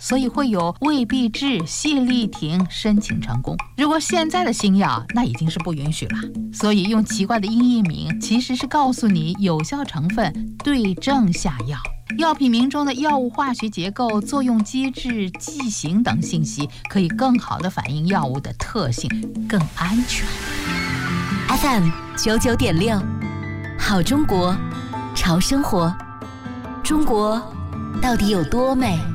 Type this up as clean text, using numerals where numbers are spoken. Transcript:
所以会有胃必治、泻立停申请成功。如果现在的新药，那已经是不允许了。所以用奇怪的音译名，其实是告诉你有效成分，对症下药。药品名中的药物化学结构、作用机制、剂型等信息，可以更好地反映药物的特性，更安全。 FM 99.6，好中国，潮生活。中国到底有多美？